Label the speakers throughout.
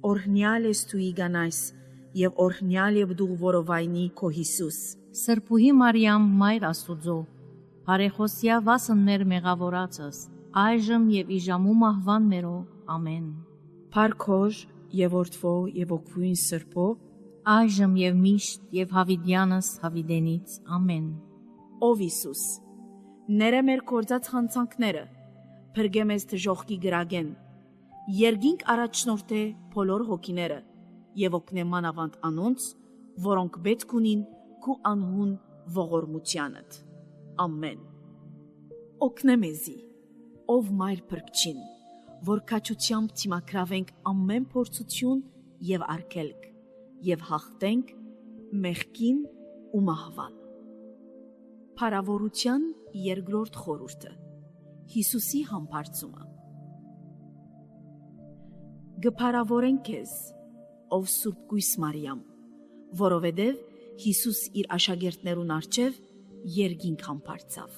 Speaker 1: օրհնյալ ես դու իգանայս, եւ օրհնյալ եւ դու որովայնի քո Հիսուս։
Speaker 2: Սրբուհի Մարիամ, Մայր Աստուծո, բարեխոսյա վասններ մեղավորածս, այժմ եւ իժամու մահվան մերո, ամեն։
Speaker 1: Փառքոր եւ օրդվո եւ օգուին սրբո,
Speaker 2: այժմ եւ միշտ եւ հավիդյանս հավիդենից, ամեն։
Speaker 1: Ով Հիսուս, ները մեր կործած խանցանքները, փրկե մեզ թժողքի գրագեն, երգինք առաջնորդե բոլոր հոգիները եւ օգնե մանավանդ անոնց, որոնք պետք ունին քու անհուն ողորմությանդ։ Ամեն։ Օգնե մեզի, ով մայր փրկչին, որ քաջությամբ դիմակրավենք ամեն փորձություն եւ արգելք եւ հաղթենք մեղքին ու մահվան։ Փարավորության երկրորդ խորհուրդը Հիսուսի համբարձումը։ Գփարավորեն քեզ, ով Սուրբ Գույս Մարիամ, որովհետև Հիսուս իր աշակերտներուն առջև երկինք համբարձավ։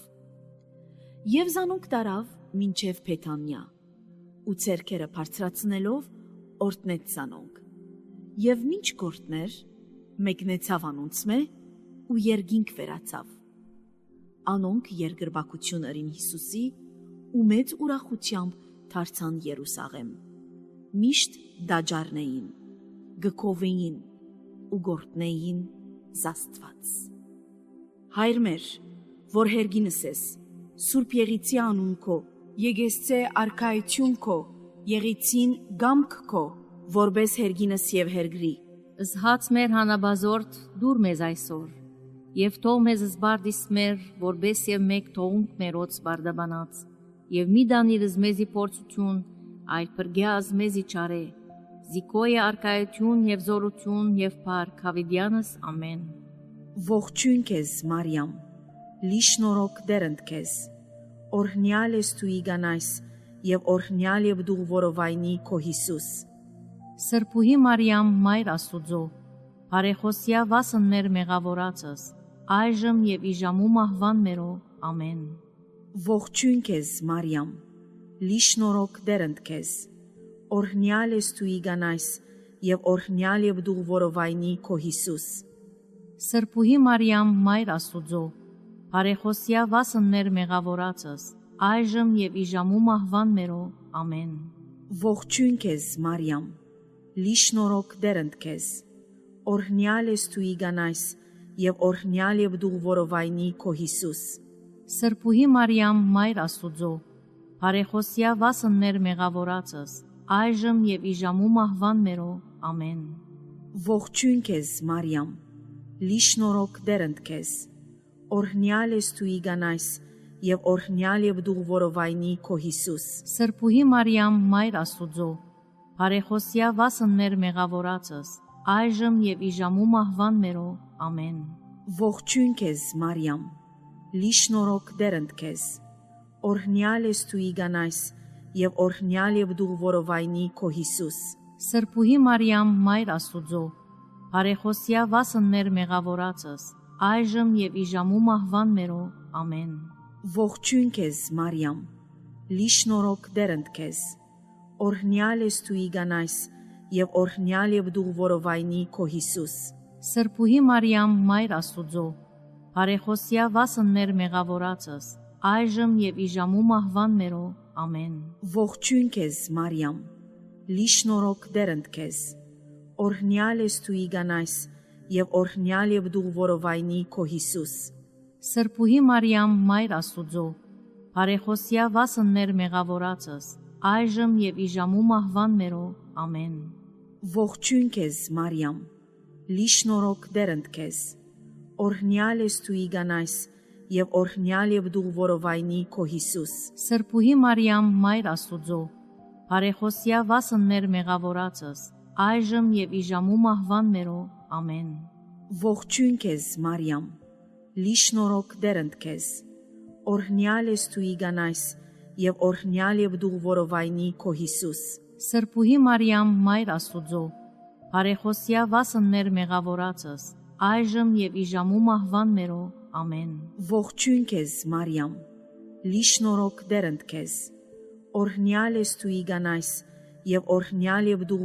Speaker 1: Եվ զանոնք տարավ մինչև Փեթանիա, ու ցերքերը բարձրացնելով օրտնեց զանոնք։ Եվ մինչ գործներ մեկնեցավ անոնցմե ու երկինք վերացավ։ Անոնք երկրբակություն ըրին Հիսուսի ու մեծ ուրախությամբ դարձան Երուսաղեմ։ Միշտ դաջարնեին, գկովեին ու գործնեին զաստված։ Հայր մեր, որ հերգինս ես, Սուրբ Եղիցի անուն քո, եկեսցե արքայություն քո, եղիցին գամք քո, որբես հերգինս եւ հերգրի։
Speaker 2: Զհաց մեր հանաբազորդ դուր մեզ այսօր, եւ թող մեզ զբարդիս մեր, որբես եւ մեկ թողունք մերոց բարդաբանած, եւ մի դանիրս մեզի փորձություն, այլ պրգյազ մեզի չարե, զիկոյը արկայություն եւ զորություն եւ փառք հավիդյանս, ամեն։
Speaker 1: Ողջույն քեզ, Մարիամ, լիշնորոք դերընդ քեզ, օրհնյալ ես դու իգանայս, եւ օրհնյալ եւ դու որովայնի քո Հիսուս։
Speaker 2: Սրբուհի Մարիամ, Մայր Աստուծո, բարեխոսյա վասններ մեղավորածս, այժմ եւ իժամու մահվան մերո, ամեն։
Speaker 1: Ողջույն քեզ, Մարիամ, լիշնորոք դերընդ քեզ, օրհնյալ ես դու իգանայս, եւ օրհնյալ եւ դու որովայնի քո Հիսուս։
Speaker 2: Սրբուհի Մարիամ, Մայր Աստուծո, բարեխոսյա վասններ մեղավորածս, այժմ եւ իժամու մահվան մերո, ամեն։
Speaker 1: Ողջույն քեզ, Մարիամ, լիշնորոք դերընդ քեզ, օրհնյալ ես դու իգանայս, եւ օրհնյալ եւ դու որովայնի քո Հիսուս։
Speaker 2: Սրբուհի Մարիամ, Մայր Աստուծո, բարեխոսյա վասններ մեղավորածս, այժմ եւ իժամու մահվան մերո, ամեն։
Speaker 1: Ողջույն քեզ, Մարիամ, լիշնորոք դերընդ քեզ, օրհնյալ ես դու իգանայս, եւ օրհնյալ եւ դու որովայնի քո Հիսուս։
Speaker 2: Սրբուհի Մարիամ, Մայր Աստուծո, բարեխոսյա վասններ մեղավորածս, այժմ եւ իժամու մահվան մերո, ամեն։
Speaker 1: Ողջույն քեզ, Մարիամ, լիշնորոք դերընդ քեզ, օրհնյալ ես դու իգանայս, եւ օրհնյալ եւ դու որովայնի քո Հիսուս։
Speaker 2: Սրբուհի Մարիամ, Մայր Աստուծո, բարեխոսյա վասններ մեղավորածս, այժմ եւ իժամու մահվան մերո, ամեն։
Speaker 1: Ողջույն քեզ, Մարիամ, լիշնորոք դերընդ քեզ, օրհնյալ ես դու իգանայս, եւ օրհնյալ եւ դու որովայնի քո Հիսուս։
Speaker 2: Սրբուհի Մարիամ, Մայր Աստուծո, բարեխոսյա վասններ մեղավորածս, այժմ եւ իժամու մահվան մերո, ամեն։
Speaker 1: Ողջույն քեզ, Մարիամ, լիշնորոք դերընդ քեզ, օրհնյալ ես դու իգանայս, եւ օրհնյալ եւ դու որովայնի քո Հիսուս։
Speaker 2: Սրբուհի Մարիամ, Մայր Աստուծո, բարեխոսյա վասններ մեղավորածս, այժմ եւ իժամու մահվան մերո, ամեն։
Speaker 1: Ողջույն քեզ, Մարիամ, լիշնորոք դերընդ քեզ, օրհնյալ ես դու իգանայս, եւ օրհնյալ եւ դու որովայնի քո Հիսուս։
Speaker 2: Սրբուհի Մարիամ, Մայր Աստուծո, բարեխոսյա վասններ մեղավորածս, այժմ եւ իժամու մահվան մերո, ամեն։
Speaker 1: Ողջույն քեզ, Մարիամ, լիշնորոք դերընդ քեզ, օրհնյալ ես դու իգանայս, եւ օրհնյալ եւ դու որովայնի քո Հիսուս։
Speaker 2: Սրբուհի Մարիամ, Մայր Աստուծո, բարեխոսյա վասններ մեղավորածս, այժմ եւ իժամու մահվան մերո, ամեն։
Speaker 1: Ողջույն քեզ, Մարիամ, լիշնորոք դերընդ քեզ, օրհնյալ ես դու իգանայս, եւ օրհնյալ եւ դու